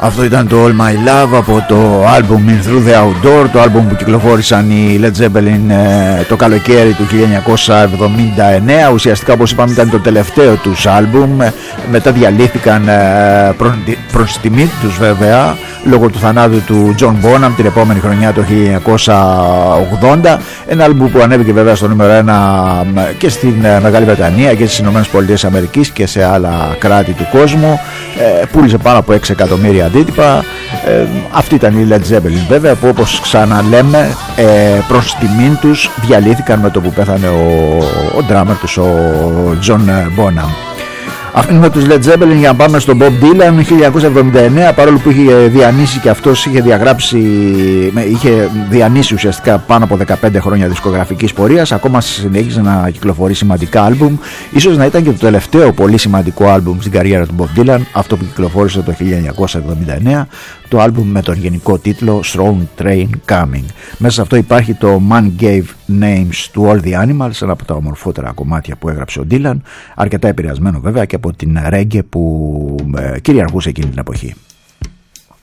Αυτό ήταν το All My Love από το album In Through the Outdoor, το album που κυκλοφόρησαν οι Led Zeppelin το καλοκαίρι του 1979. Ουσιαστικά, όπως είπαμε, ήταν το τελευταίο τους album. Μετά διαλύθηκαν προς τιμή τους βέβαια, λόγω του θανάτου του John Bonham την επόμενη χρονιά, το 1980. Ένα album που ανέβηκε βέβαια στο νούμερο 1 και στην Μεγάλη Βρετανία και στις ΗΠΑ και σε άλλα κράτη του κόσμου. Πούλησε πάνω από 6 εκατομμύρια αντίτυπα. Αυτή ήταν η Led Zeppelin βέβαια, που όπως ξαναλέμε προς τιμήν τους διαλύθηκαν με το που πέθανε ο drummer τους, ο John Bonham. Αφήνουμε τους Led Zeppelin για να πάμε στον Bob Dylan. 1979, παρόλο που είχε διανύσει και αυτός, είχε διανύσει ουσιαστικά πάνω από 15 χρόνια δισκογραφικής πορείας, ακόμα συνέχιζε να κυκλοφορεί σημαντικά άλμπουμ. Ίσως να ήταν και το τελευταίο πολύ σημαντικό άλμπουμ στην καριέρα του Bob Dylan, αυτό που κυκλοφόρησε το 1979, το άλμπουμ με τον γενικό τίτλο Strong Train Coming. Μέσα σε αυτό υπάρχει το Man Gave Names to All the Animals, ένα από τα ομορφότερα κομμάτια που έγραψε ο Dylan, αρκετά επηρεασμένο βέβαια και από την reggae που κυριαρχούσε εκείνη την εποχή.